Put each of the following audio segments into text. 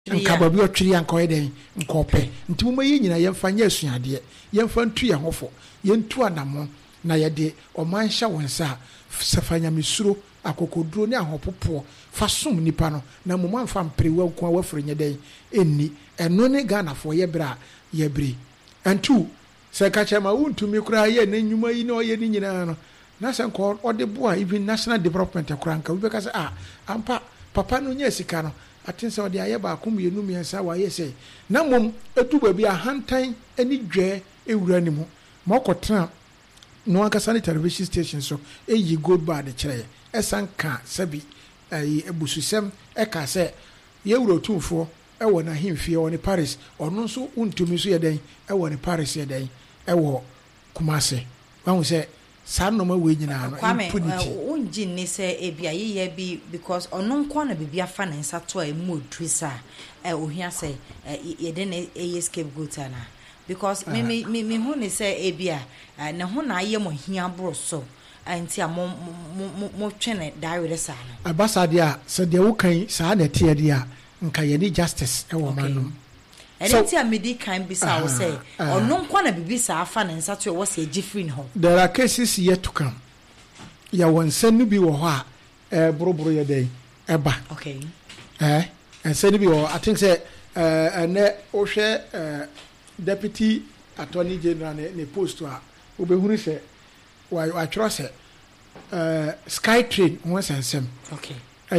nkaba bi otwiri ankoye den nkope nti mo yi nyina yemfa nya asuade yemfa ntu ye hofo yentu anamo na ye de omanhya wonsa safanya misuro akokoduro ne ahopopo fasom nipa no na mo manfa mprewa nko awafre nya den enni eno ne Ghana fo ye bra ye bri antu se ka chema wuntumi kura ye na nnwuma yi na oye ni nyina no na se nko ode boa even national development akura nka we ka se ampa papa no nya sika no atense ode aye ba akom yenu miensa wa ye se na mom etu ba bi ahantan ani dwe ewura ni mu mokotena no anka television station so eyi gold bar de kire esanka sabi ebususem eka se ye wuro tumfo ewo na himfie woni Paris ono nso untumi so ye den ewo ni Paris ye den ewo Kumase wahu se sanoma we nyina no impunity unji ni se ebia ye bi because ono nko na bibia fa na nsa to a mu odrisa ohia se ye den escape goat na because me hu ni se ebia na hu na aye mo hia bro so anti mo twene diary sa no abasade a se de wo kan sa na tie de a nka ye ni justice ewo manum so amedi kan bisa wo say ono nko na bibisa afa na nsa to wo say gifrin ho there are cases yet to come ya wonsan bi wo ho a boroboro ye dey eba okay and say bi wo I think say ene o hwe deputy attorney general ne post to a obehunu say wa tro say sky train won sensem okay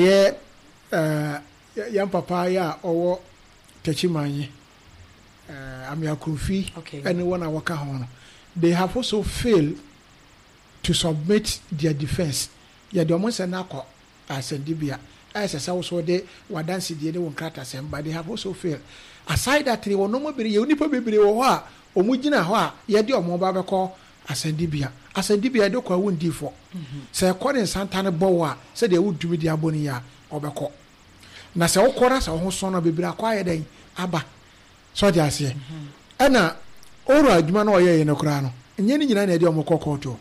yam papa ya owo Techimanye Amia Kofi anyone waka hono they have also failed to submit their defense ya do monse na ko asendibia as so de wadansi de won krata sem but they have also failed aside that they wono mo bere ye unipa bebere wo ho a omugina ho a ye de omo ba beko asendibia de kwa wundi fo se ko ne santane bowo a se de wudumi de aboni ya obeko na se okora se ho so no bebere akwa ye den aba so dia se ana oro adwuma na oye ne kura no enye ni nyina na de omokokoto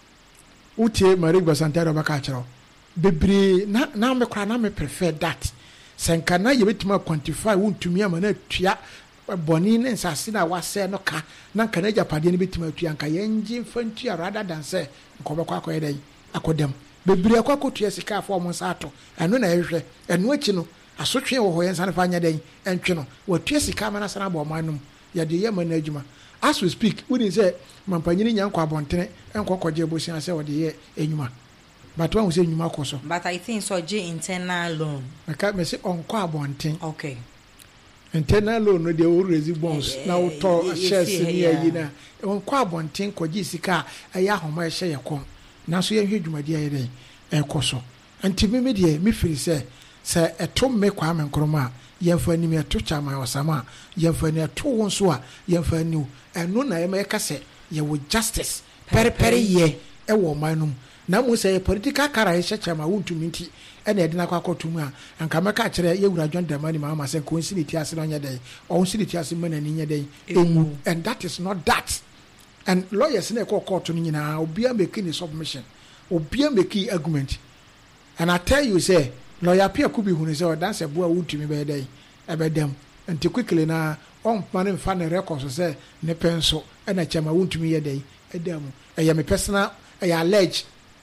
utie Marie Basantaro baka chero bebre na me kura na me prefer that senka na ye betima quantify wontumi ama na atua boni ne nsase na wase no ka na nka na japade ne betima atua nka ye nje fantua rather than say nkobekọ akoye den akodem bebre akwakotua sika afọ mo sato eno na ehwe eno achi no asotwe wo ho yensa na fa nya den entwe no watua sika ma na sana ba omanum ya de ye ma na adwuma as we speak we dey say mampanyini nyankwa abontene enkokoje bosia say wo de ye enwuma but when we say enwuma koso but I think so je internal loan aka me say onko abonten okay internal loan no dey raise bonds na wo to shares ni ayi na onko abonten koje sika aya homa ehye ye kom na so ye hwedwumade ayi den ekoso anti me de me firi say se etom me kwa menkroma yemfa ni me to chama osama yemfa ni to won so a yemfa ni eno na ye me ka se ye wo justice pere ye e wo manum na mo se political kara ye chama wontumi nti e na edina kwa kotum a anka me ka kire ye wura John Dramani ma se consistency ase no nya den o consistency ase mana ni nya den emu and that is not that and lawyers na ko court no nyina obia make ni submission obia make argument and I tell you say lawyer Pierre Kubi hunu say dance boa wutumi be dey ebedem nti quickly na on man mfa ne record say ne penso e na chama wutumi ye dey edam e me personal e allege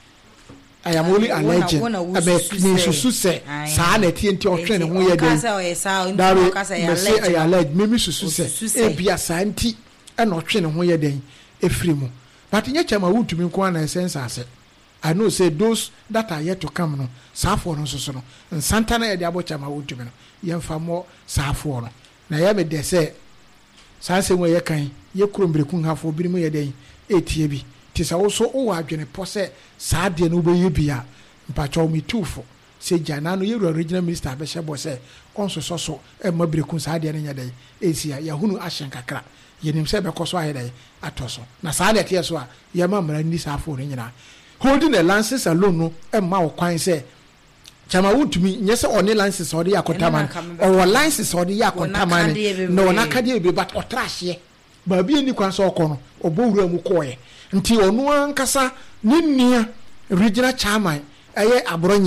I am only alleging about me susu say sa na tie nti otwe ne ho ye dey that say I allege me susu say e bia sa nti e na otwe ne ho ye dey efrimu but nye chama wutumi nko na sense ase I know say those that are yet to come no safo no so no nsanta na ye de abocha ma wotumi no ye mfa mo safo no na ye me de say sanse we ye kan ye krombrekun hafo birimu ye den etie bi ti sa wo so o wa adwene po say sa de no be ye bia mpacho mi tufo se jana no ye original minister abehye bo say onso so e mabrekun sa de nya den esia ya hunu ahyen kakra ye nim say be koso aye den atoso na sa de tie so a ye mamra ni safo no nyina holding the license alone no e ma wo kwan say chama wutumi nyese oni license odi yakotaman or license odi yakotaman no na kade be but otrahye ba bi ni kwan so okono obowura mu koye nti onu ankasa ninnia regional chairman eye abronye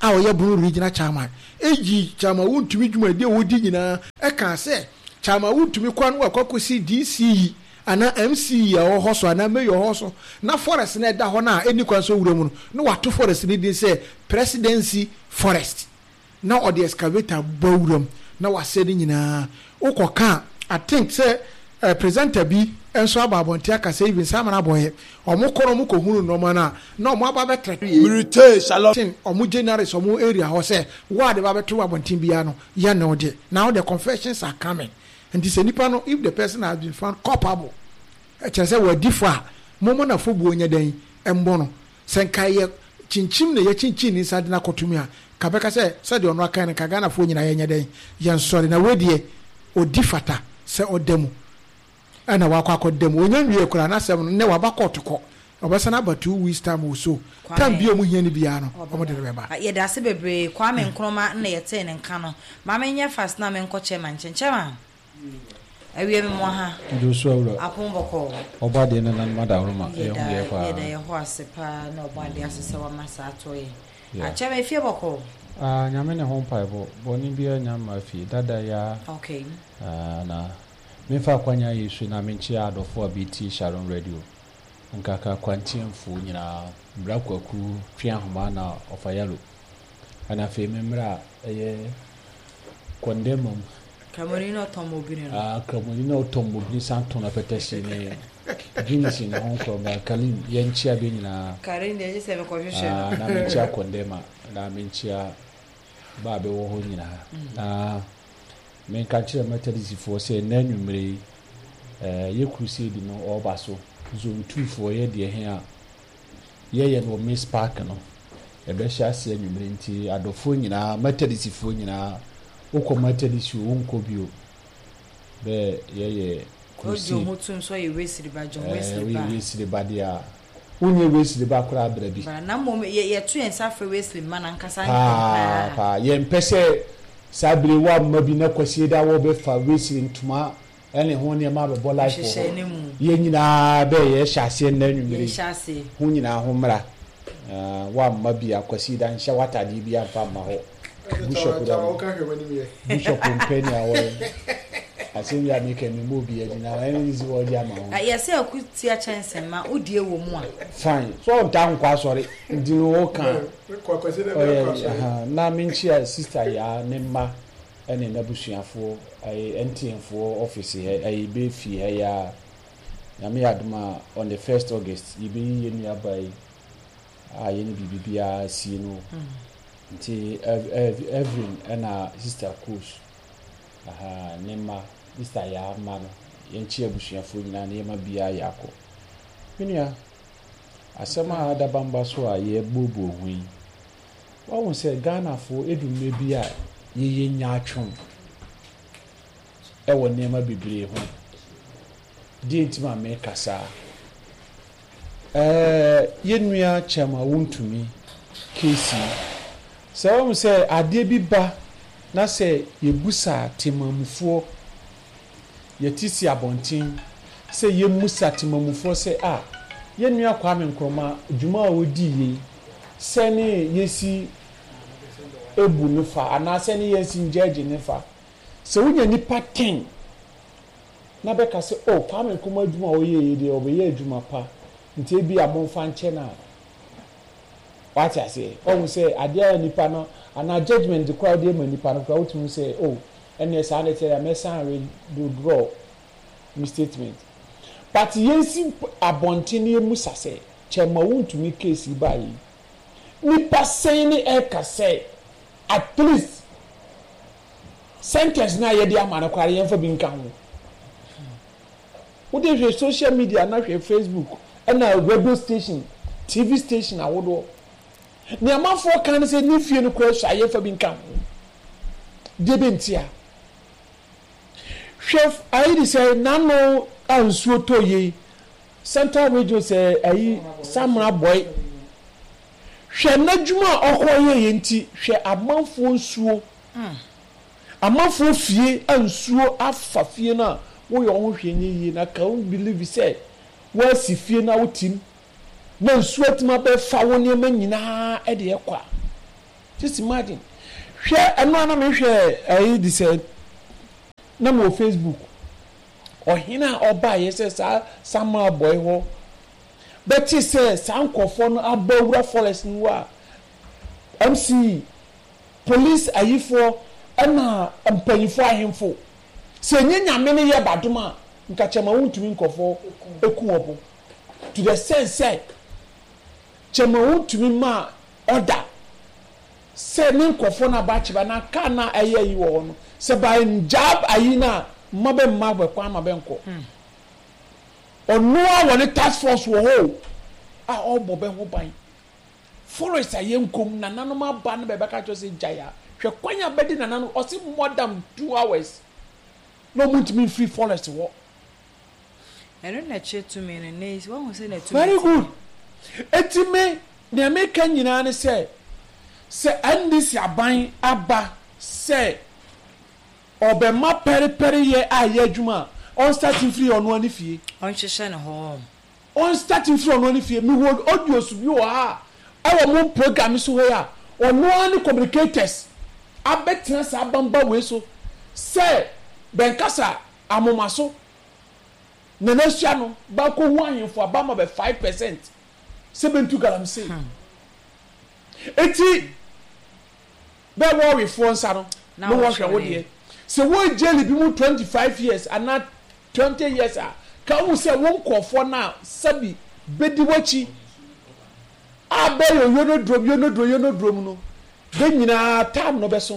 a oye Buru regional chairman eji chairman wuntumi dwumade wodi nyina e ka se chairman wuntumi kwa no akokosi DC ana MC ya hoso ana mayor hoso na forest na da ho na eni kwan so wura mu no wato forest ni din say presidency forest na o the excavator bawuram na wase ni nyina ukoka I think say presenter bi enso ababonti aka say even samana boye omukoro muko hunu no mana na omo aba betre milite shalom omo generous omo area ho say why the babeto abonti bia no ya na ode now the confessions are coming. And this nipa no if the person has been found culpable say we differ momo na fobu onya den embo no senka ye chinchim na ye chinchin inside na kotumi a kabeka say de ono aka ne kagana fo nyina ye nya den ye nsori na wedie odifata say odemu ana wakwa kodemu onya nwie kura na sem ne wabakotoko obasa na ba 2 weeks time or so time bi omu hia ni bia no omo de beba ye da se bebre kwa me nkroma na ye te ne nka no ma me nya fast na me nkoche ma nchenchema awie me mo ha Joshua wura apomboko oba de na mada roma ye da ye ho asepa na oba de asese wa masa atoye a cheme fie boko nyame ne home pipe boni bia nyama fi dada ya okay na me fa kwanya yesu na me nchi adofo BT Sharon Radio nkaka kwantiemfu nyina brakwaku twa homa na ofayalo ana fe memra eye kondemom Kamorino tomobini Kamorino tomobini santona petesi ne ginisi na honko ba kalim yenchia be nyina Karin de se be kohwehwe na menchia kondema na menchia ba be wo ho nyina na men ka kire methodist for say na nwumre ye crusade no obaso zone 2 for ye de he a ye no miss park no e be sha se nwumre nti adofo nyina methodist for nyina uko methodist unko bio be ye ojo mutum so ye wesiri ba John Wesley ba wesiri ba dia unye wesiri ba kura brabi na mom ye tu ensa fa Wesley man ankasa pa ye mpese sabire wa mabi na kwasi da wo be fa wesiri ntuma ene ho ne ma be bo life ye nyina be ye hyase na nwumire hyase ho nyina ho mra wa mabi akwasi da nhya watade bi afa ma ho Bishop Penny away. I think you are making me move here now. Any is what you are. Yes, I could see a chance and my dear woman. Fine. So down quite sorry. Do you can na minchia sister ya nemma ene nabusuafo ai NTN4 office here ai be fie ya na me aduma on the 1st August you be yenu abai yenu bibia si no nti every and sister coach nema sister ya ma no yenchi abusuafo nyina na yema bia yako minia asema ada bamba so a ye bobo hui wa won se Ghana fo edume bia ye nya atwon e wo nema bibre ho di ntima me kasa yenua chama wontumi kesi so say ade bi ba na say yebusa timamufo yetisi abontin say yemusa timamufo say yenua Kwame Nkrumah djuma odi ye sene yesi ebu nufa ana sene yesi njeje nufa so wunya nipa 10 na beka say Kwame Nkrumah djuma oye de obeye djuma pa nti ebi amonfa nche na what I say say adia nipa no ana judgment the crowd dey nipa no crowd to say ns and tell me san do draw my statement but yensi abontini musa say chema wontumi case bayi nipa say ni eka say at least sentence na ye dey amana kware yenfa bi nka ho wo dey social media na hwe Facebook na radio station TV station awodo ni amafo kan se ni fie no kwa so ayefa bi nka de bentia chef ayi say nano ansuo toye Central Radio say ayi Samra boy hwe nadwuma okoye yenti hwe amanfo nsuo amanfo fie ansuo afa fie na wo yo ho hwe nyi na ka un believe say wa si fie na wotim na nsuo tima be fa woni ma nyina e de ekwa just imagine hwɛ ɛno ana me hwɛ ɛyi de sɛ na mo Facebook ɔhena ɔba yɛ sɛ saa sama boy hɔ bɛti sɛ saa nkɔfɔ no abawura forest no a MC police ayifoɔ ɛna mpanyinfoɔ ahemfo sɛ nye nyame ne yɛ badom a nka kyɛma wontumi nkɔfɔ eku wɔbo to the sense sɛ kyɛma wontumi ma order sɛ ne nkɔfɔ na ba kyeba na ka na ɛyɛ yi wɔ no sɛ ba njab ayi na mabɛ mma bɛ kwa mabɛ nkɔ ɔno a wɔ ne task force wɔ hɔ a ɔbɔ bɛ ho ban forest ayɛ nkom nananom aba no bɛbɛka kyerɛ sɛ gyae a hwɛ kwan a bɛdi nananom ɔse more than 2 hours na ɔmuntumi mfiri forest wɔ ɛno na kyerɛ tumi no ne wɔn sɛ na tumi very good eti me nea meka nyinaa ne sɛ ndc aban aba sɛ ɔbɛma pɛrepɛre yɛ a yɛ adwuma on starting free ɔno ani fie ɔnhyehyɛ ne ho on starting free ɔno ani fie me hold audio so bi wɔ ha ɛwɔ mo program so hɔ a ɔno ani communicators abɛtena saa bamba wei so sɛ bɛnkasa amoma so na n'asua no baako ho ahemfo abama bɛ 5% sebentu galamsey eti bɛɛ wɔrefoɔ nsa no na wɔhwɛ wo deɛ sɛ wɔn jeli bi mu 25 years ana 20 years a ka wo sɛ wɔn nkɔfoɔ na sabi bedi wɔkyi abɛ yono drom no bɛ nyinaa tam no bɛso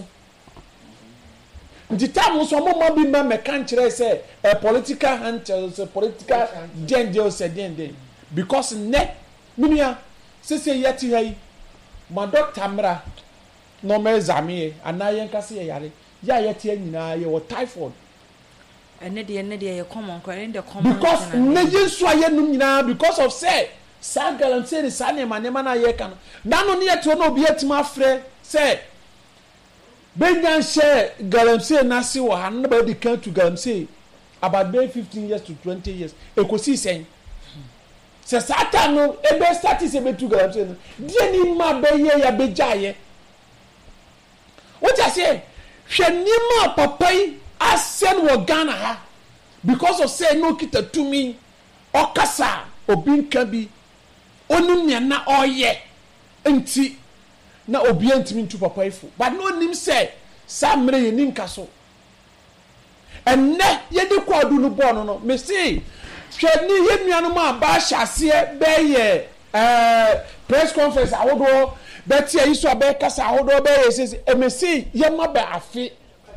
nti tam nso ɔmo ma bi ma mɛka nkyerɛ sɛ political hunters political dendel sɛ dendel because net minia sese yɛte ha yi ma doctor mra no me examine ana yɛn kase yɛ yare ya yɛte nyinaa yɛ wɔ typhoid ɛne deɛ yɛ common kɔ ɛne common because ne yesu ayɛ num nyinaa because of say saa galamsey ne saa nema na yɛ ka no nano ne yɛte no obi atima afrɛ sɛ benya hyɛ galamsey na se wɔ ha no ba di kan to galamsey about 15 years to 20 years ekosi sɛn sɛ saa ta no ebe start sɛ betu galamsey no die ni ma bɛyɛ ya bɛgyaayɛ what I say hwɛ nima papa yi asɛn wɔ Ghana ha because of say no kita tumi ɔkasa obi nka bi onim nea na ɔyɛ nti na obi ntimi ntu papa yi fo but no nim sɛ saa mmerɛ yɛ ni nka so ɛnɛ yɛde kɔɔdu no bɔɔ no me say hwɛ ni yɛ nuanom a ba hyɛ aseɛ bɛyɛ press conference ahodoɔ bɛti ayi so abɛkasa ahodoɔ bɛyɛ sisi emesi yɛma bɛ afe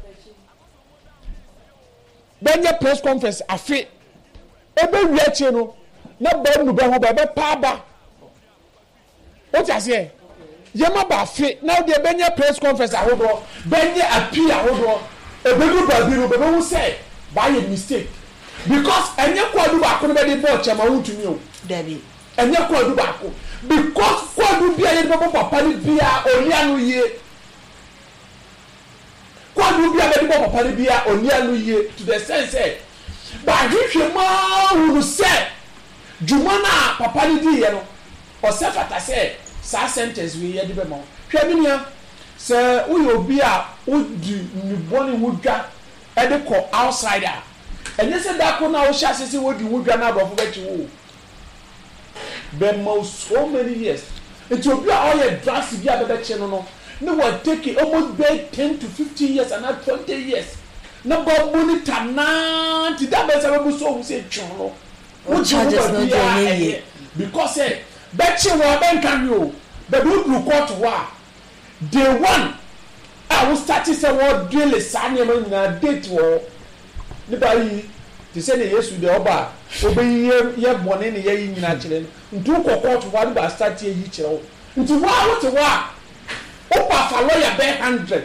bɛnyɛ press conference afe ɛbɛwi akyire no na bɛn nu bɛ ho bɛ paaba o ti aseɛ yɛma bɛ afe na deɛ bɛnyɛ press conference ahodoɔ bɛnyɛ api ahodoɔ ɛbɛdu baabi no bɛbɛhu sɛ baayɛ mistake because ɛnyɛ kɔɔdu baako no bɛde bɔɔ kyɛn ma ho ntumi o dabi ɛnyɛ kɔɔdu baako because kɔɔdu bia yɛde bɛbɔ papa no bia onia no yie kɔɔdu bia bɛde bɔ papa no bia onia no yie to the sense sɛ baahwehwɛ maa huru sɛ dwuma no a papa no di yɛ no ɔsɛ fata sɛ saa sentence wei yɛde bɛma wo hwɛ me nua sɛ woyɛ obi a wodi nnubɔne ho dwa ɛde kɔ outside a ɛnyɛ sɛ dako na wohyɛ ase sɛ wodi ho dwa na aborɔfo bɛkyi wo bɛma so many years nti obi a ɔyɛ drugs bi a bɛbɛkyi no ne wa take almost bɛ 10 to 15 years and 20 years na ba monitor na ti da bɛ sɛ bɛbu so ohun sɛ twɛn no wo charges no dey yɛ because bɛkyi wɔ bɛnka mi o bɛbi o duru court hɔ a day one a wo start sɛ wɔ dwele saa nneɛma nyinaa date wɔ ne ba yi te sɛ ne yesu deɛ ɔba obɛyi yɛ bɔne ne yɛyi nyinaa kyerɛ no nti wokɔ court hɔ a ne ba start yɛ yi kyerɛ wo nti wo a wote hɔ a wopɛ afa lawyer bɛɛ 100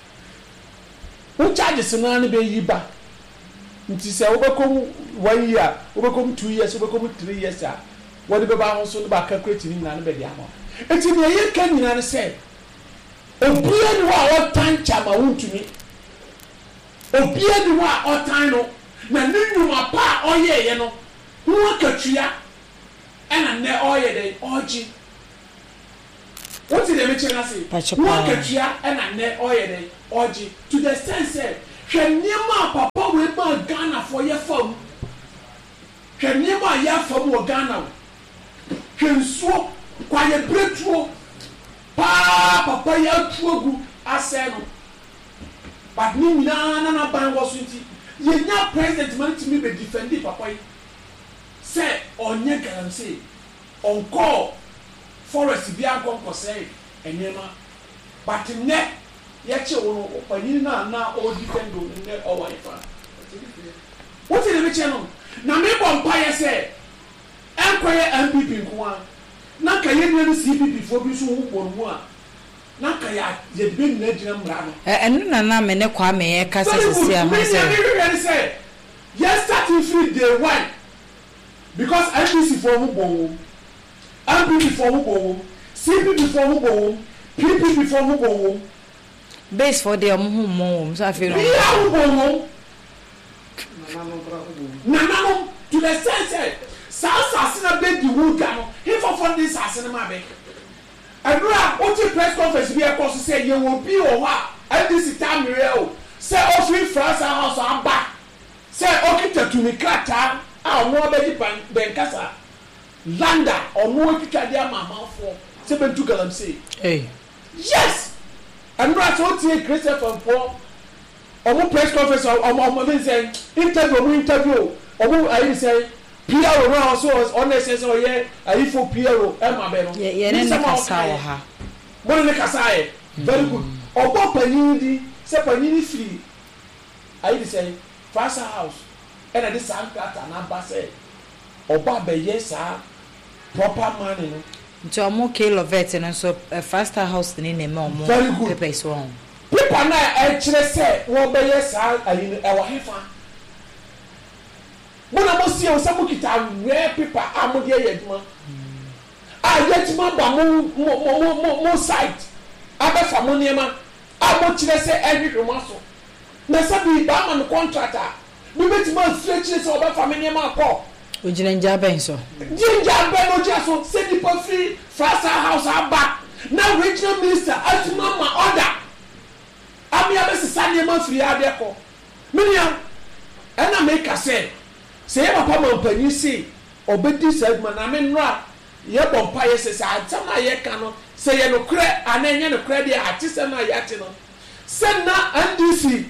wo charges no ne bɛyi ba nti sɛ wobɛkɔm 1 year wobɛkɔm 2 years wobɛkɔm 3 years a wɔde bɛba ho so ne ba calculate ne nyinaa ne bɛde ama nti ne yɛ ka nyinaa ne sɛ obia ni hɔ a ɔtan kyama wo ntumi obia ni hɔ a ɔtan no na ne nnwuma pa a ɔyɛɛyɛ no ho akatua ɛna nnɛ ɔyɛ dɛ ɔgye what did they mention us say what katua and ne oyede oji to the sense say hweniema papa we ma Ghana for your fam hweniema ya fam wo Ghana hwensuo kwaye bretuo papa ya tuogu aseno but ni na ban wo so nti ye nya president man to me be defend papa yi say onye galamsey on call forest bi ankonko say enema but ne ye che wo opani na o defend o ne o wa ifa what is the me channel na me bon pa ye say enkoye MPP nko na ka ye ne CPP fo bi so wo bormu a na ka ya ye be na dina mra no enu na me ne kwa me ye ka sese a ho say yes starting free day one because MPC for who bon MPP for who bon CPP for who bon PPP for who bon base for the who so I feel we are who bon no to the sense sa be di who gano he for this asina ma be adura o ti press conference bi e ko so say ye wo bi o wa MPC time real say o free France house aba say o kita to me krata a mo be di benkasa landa ono ekika dia mamafo se bentu galamsey yes and right so tie Christopher for omo press conference omo be say interview omo ayi say Pierre no also honestly say oye ayi for Pierre e ma be no ye ne kasa wo ha mo ne kasa e very good obo panyin di se panyin free ayi say Fasa house and at this Sankata na ba say oba be yes proper money no nti omo Lovet no so Faster house ni ne ma omo paper so on paper na e kire say wo be yes ayi e wo hefa bona mo sie o se mo kita we paper amode ye aduma yetima ba mo site abefa mo niema amo kire say ehwehwe mo so na sabi ba man contractor mi betima stretch say obefa me niema akọ ojina nja ben so jinja ben o ja so say the free Faster house aba na regional minister atuma ma order ami abesisa niema free adeko minia ena make say papa man pani say obedi said man na me nra ye bompa ye say atama ye ka no say ye no kre anenye no kre dia atise na ye ate no say na NDC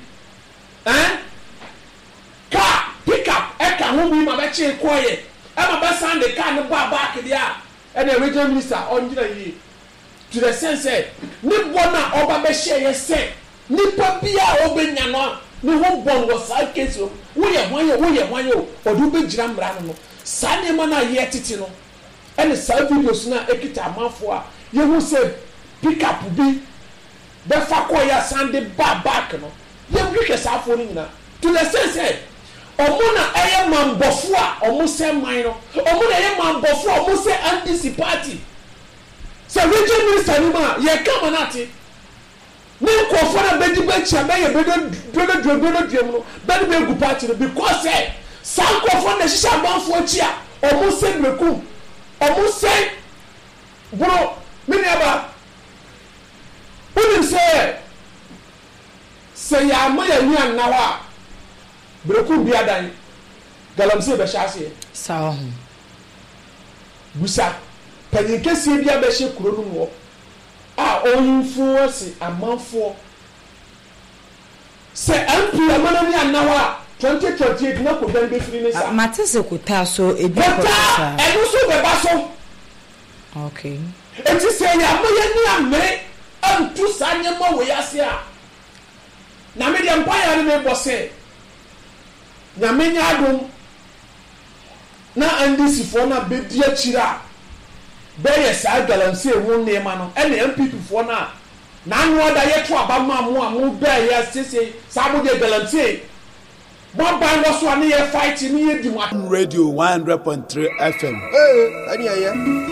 car pick up e ka ho bi ma be che koye e ma be sand the car no back dia e the regional minister onjira yi to the sense ni bona oba be share ye say nipa bia obenya no ni ho bon wo sa case wo ye hwan odu be gira mra no sa ne ma na ye titi no e ne sa videos na ekita amafo a ye hu say pick up bi be fa ko ya sand back no ye hwehwe sa afo ni nyina to the sense omo na eye mambofo a omo se man no omo na eye mambofo a omo se NDC party se regional minister ni ma ye kama na ati ni ko fara beji bechi abaye bedo no bedo be gu party no because san ko fara na shisha banfo achi a omo se breku omo se bro mini aba unim se ya ma ya ni annawa breku bi adan galamsey be shase sawo busa panike sie bi abehye kuro no mo a influence amanfo se MP amana ni anawa 2028 na ko dan be free ne sa matese kuta so ebi ko sa enu so be ba so okay enti se ya moye ni amere antu sanye mo we ase a na me de empire ni me bose na me nya adom na NDC fo na be di akira beye sa galamsey won nema no ene MPP fo na anu oda ye to abama mo amu beye sese sa mo de galamsey mo ban wo so ani ye fight ni ye di mo Radio 100.3 FM. Hey, ani aya.